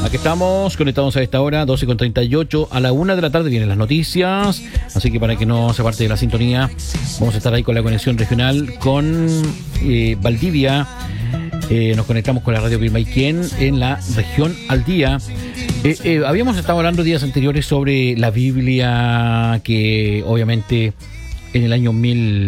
Aquí estamos conectados a esta hora, 12:38. A la 1 de la tarde vienen las noticias. Así que para que no se aparte de la sintonía, vamos a estar ahí con la conexión regional con Valdivia. Nos conectamos con la radio Pirmayquén en la región al día. Habíamos estado hablando días anteriores sobre la Biblia, que obviamente en el año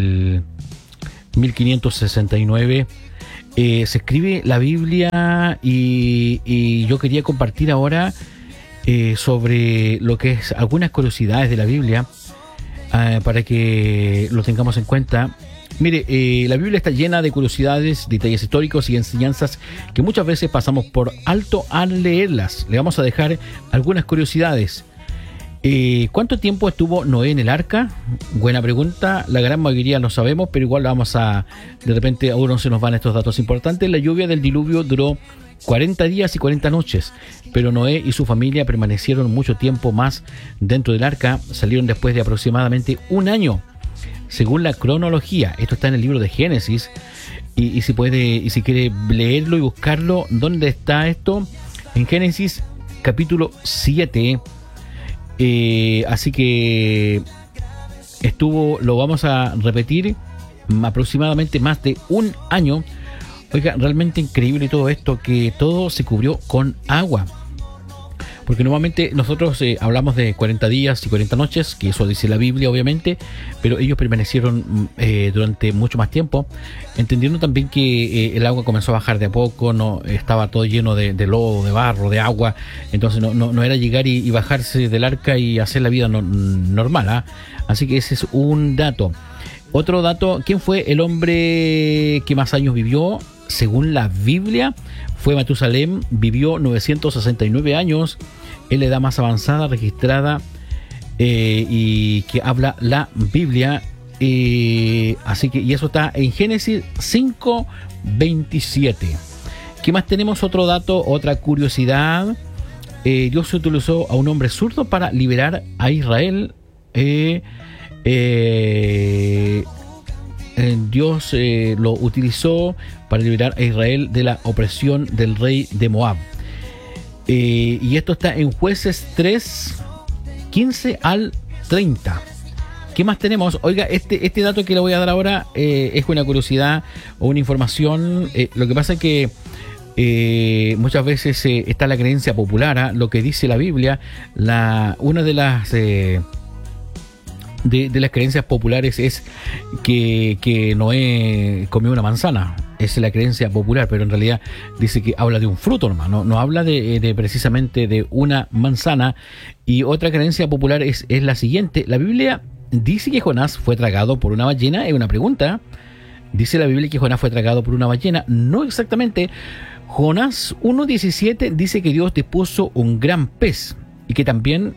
1569 se escribe la Biblia y yo quería compartir ahora sobre lo que es algunas curiosidades de la Biblia para que lo tengamos en cuenta. Mire, la Biblia está llena de curiosidades, detalles históricos y enseñanzas que muchas veces pasamos por alto al leerlas. Le vamos a dejar algunas curiosidades. ¿Cuánto tiempo estuvo Noé en el arca? Buena pregunta, la gran mayoría lo sabemos, pero igual vamos a, de repente a uno se nos van estos datos importantes. La lluvia del diluvio duró 40 días y 40 noches, pero Noé y su familia permanecieron mucho tiempo más dentro del arca. Salieron después de aproximadamente un año, según la cronología. Esto está en el libro de Génesis, y si quiere leerlo y buscarlo, ¿dónde está esto? En Génesis capítulo 7. Así que lo vamos a repetir, aproximadamente más de un año. Oiga, realmente increíble todo esto, que todo se cubrió con agua. Porque normalmente nosotros hablamos de 40 días y 40 noches, que eso dice la Biblia obviamente, pero ellos permanecieron durante mucho más tiempo, entendiendo también que el agua comenzó a bajar de a poco, no estaba todo lleno de lodo, de barro, de agua, entonces no era llegar y bajarse del arca y hacer la vida normal, Así que ese es un dato. Otro dato, ¿quién fue el hombre que más años vivió? Según la Biblia, fue Matusalén, vivió 969 años, es la edad más avanzada registrada y que habla la Biblia. Así que, y eso está en Génesis 5:27. ¿Qué más tenemos? Otro dato, otra curiosidad. Dios utilizó a un hombre zurdo para liberar a Israel. Dios lo utilizó para liberar a Israel de la opresión del rey de Moab. Y esto está en Jueces 3:15 al 30. ¿Qué más tenemos? Oiga, este dato que le voy a dar ahora es una curiosidad o una información. Lo que pasa es que muchas veces está la creencia popular, lo que dice la Biblia. Una de las de las creencias populares es que Noé comió una manzana. Esa es la creencia popular, pero en realidad dice que habla de un fruto nomás, no habla de precisamente de una manzana. Y otra creencia popular es la siguiente: la Biblia dice que Jonás fue tragado por una ballena. Es una pregunta. Dice la Biblia que Jonás fue tragado por una ballena. No exactamente. Jonás 1:17 dice que Dios dispuso un gran pez, y que también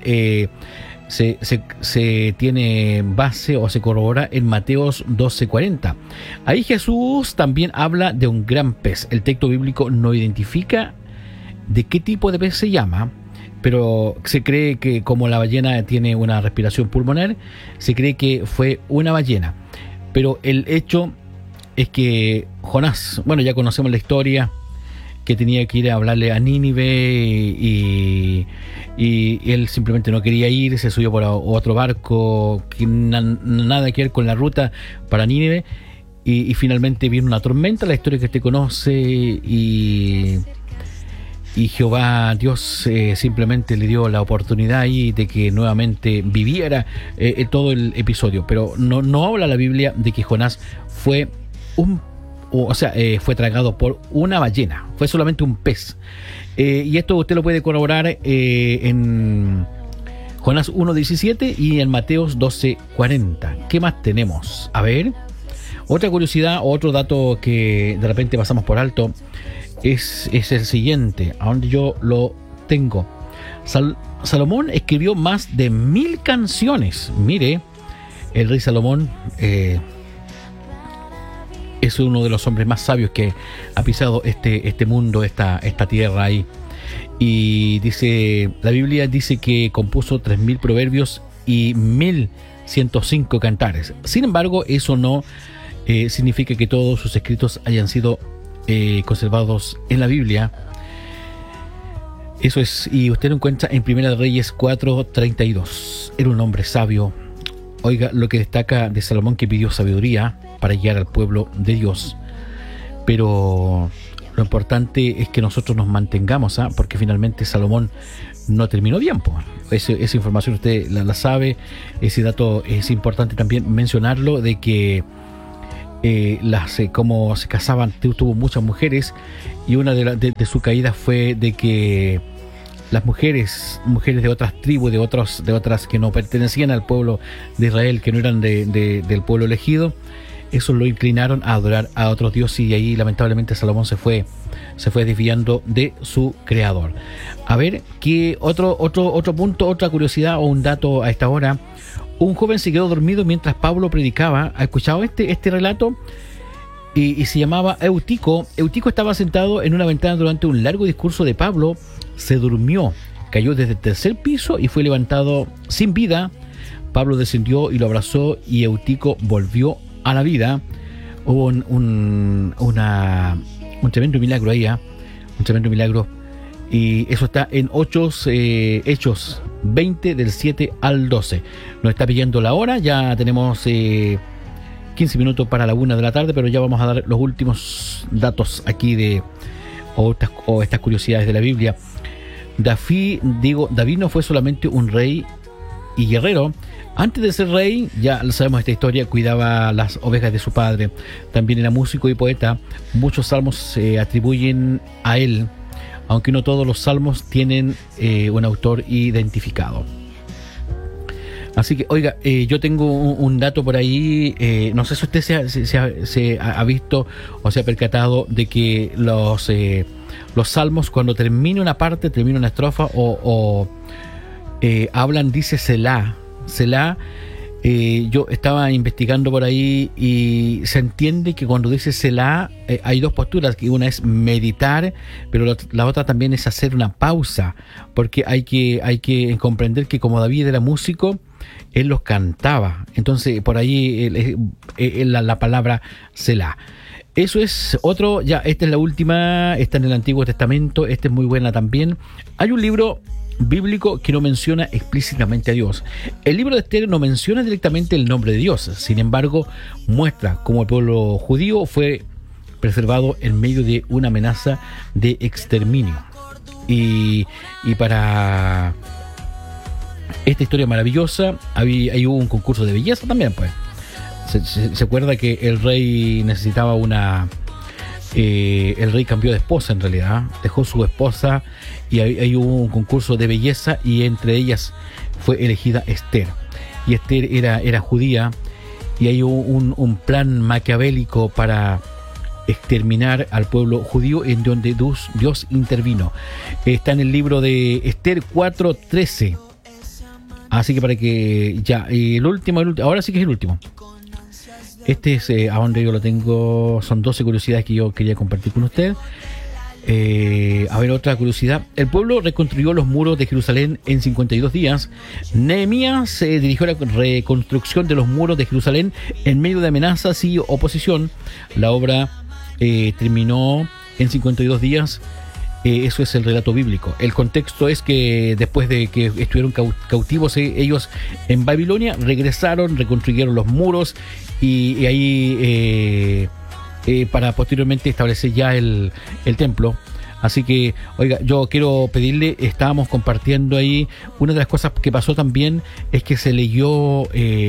se tiene base o se corrobora en Mateos 12:40. Ahí Jesús también habla de un gran pez. El texto bíblico no identifica de qué tipo de pez se llama, pero se cree que como la ballena tiene una respiración pulmonar, se cree que fue una ballena. Pero el hecho es que Jonás, bueno, ya conocemos la historia, que tenía que ir a hablarle a Nínive y él simplemente no quería ir, se subió por otro barco que nada que ver con la ruta para Nínive, y finalmente vino una tormenta, la historia que usted conoce, y Jehová Dios simplemente le dio la oportunidad ahí de que nuevamente viviera todo el episodio. Pero no habla la Biblia de que Jonás fue fue tragado por una ballena, fue solamente un pez. Y esto usted lo puede corroborar en Jonás 1:17 y en Mateos 12:40. ¿Qué más tenemos? A ver, otra curiosidad, otro dato que de repente pasamos por alto es el siguiente, a donde yo lo tengo. Salomón escribió más de 1000 canciones. Mire, el rey Salomón es uno de los hombres más sabios que ha pisado este mundo, esta tierra ahí. Y la Biblia dice que compuso 3000 proverbios y 1105 cantares. Sin embargo, eso no significa que todos sus escritos hayan sido conservados en la Biblia. Eso es, y usted lo encuentra en Primera de Reyes 4:32. Era un hombre sabio. Oiga, lo que destaca de Salomón, que pidió sabiduría para guiar al pueblo de Dios. Pero lo importante es que nosotros nos mantengamos, porque finalmente Salomón no terminó bien. Esa información usted la sabe. Ese dato es importante también mencionarlo, de que como se casaban, tuvo muchas mujeres, y una de su caída fue de que las mujeres de otras tribus, de otras que no pertenecían al pueblo de Israel, que no eran del pueblo elegido, eso lo inclinaron a adorar a otros dioses, y ahí lamentablemente Salomón se fue desviando de su creador. A ver, ¿qué otro punto, otra curiosidad o un dato a esta hora? Un joven se quedó dormido mientras Pablo predicaba. ¿Ha escuchado este relato? Y se llamaba Eutico. Eutico estaba sentado en una ventana durante un largo discurso de Pablo. Se durmió, cayó desde el tercer piso y fue levantado sin vida. Pablo descendió y lo abrazó, y Eutico volvió a la vida. Hubo un tremendo milagro ahí, un tremendo milagro. Y eso está en Hechos 20, del 7 al 12. Nos está pidiendo la hora, ya tenemos 15 minutos para la 1 de la tarde, pero ya vamos a dar los últimos datos aquí o estas curiosidades de la Biblia. David no fue solamente un rey y guerrero. Antes de ser rey, ya sabemos esta historia, cuidaba las ovejas de su padre. También era músico y poeta. Muchos salmos se atribuyen a él, aunque no todos los salmos tienen un autor identificado. Así que, oiga, yo tengo un dato por ahí. No sé si usted se ha visto o se ha percatado de que los salmos, cuando termina una parte, termina una estrofa o hablan, dice Selah. Yo estaba investigando por ahí y se entiende que cuando dice Selah hay dos posturas, que una es meditar, pero la otra también es hacer una pausa, porque hay que comprender que como David era músico, él los cantaba. Entonces por ahí la palabra Selah. Eso es otro. Ya, esta es la última, está en el Antiguo Testamento, esta es muy buena también. Hay un libro bíblico que no menciona explícitamente a Dios. El libro de Esther no menciona directamente el nombre de Dios, sin embargo muestra cómo el pueblo judío fue preservado en medio de una amenaza de exterminio. Y para esta historia maravillosa ahí hubo un concurso de belleza también, pues. Se acuerda que el rey necesitaba el rey cambió de esposa, en realidad dejó su esposa, y ahí hubo un concurso de belleza, y entre ellas fue elegida Esther, y Esther era judía, y hay un plan maquiavélico para exterminar al pueblo judío, en donde Dios intervino. Está en el libro de Esther 4:13. Así que para que ya, el último, ahora sí que es el último. Este es a donde yo lo tengo. Son 12 curiosidades que yo quería compartir con usted. A ver, otra curiosidad. El pueblo reconstruyó los muros de Jerusalén en 52 días. Nehemías dirigió la reconstrucción de los muros de Jerusalén en medio de amenazas y oposición. La obra terminó en 52 días. Eso es el relato bíblico. El contexto es que después de que estuvieron cautivos ellos en Babilonia, regresaron, reconstruyeron los muros, y ahí para posteriormente establecer ya el templo. Así que, oiga, yo quiero pedirle, estábamos compartiendo ahí, una de las cosas que pasó también es que se leyó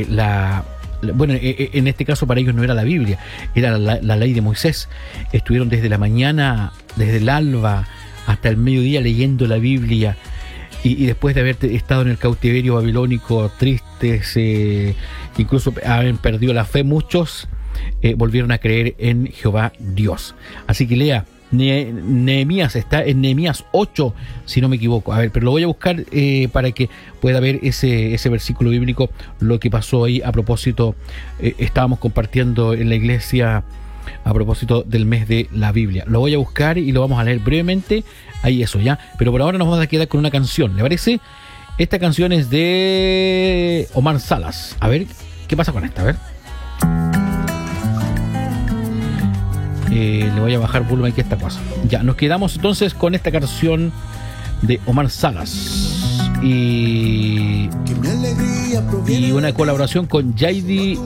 bueno, en este caso para ellos no era la Biblia, era la ley de Moisés. Estuvieron desde la mañana, desde el alba hasta el mediodía leyendo la Biblia, y después de haber estado en el cautiverio babilónico, tristes, incluso haber perdido la fe, muchos volvieron a creer en Jehová Dios. Así que lea Nehemías, está en Nehemías 8, si no me equivoco. A ver, pero lo voy a buscar para que pueda ver ese versículo bíblico, lo que pasó ahí a propósito. Estábamos compartiendo en la iglesia a propósito del mes de la Biblia. Lo voy a buscar y lo vamos a leer brevemente. Ahí eso, ya. Pero por ahora nos vamos a quedar con una canción, ¿le parece? Esta canción es de Omar Salas. A ver, ¿qué pasa con esta? A ver. Le voy a bajar volumen aquí a esta cosa. Ya, nos quedamos entonces con esta canción de Omar Sagas. Y una colaboración con Jaidi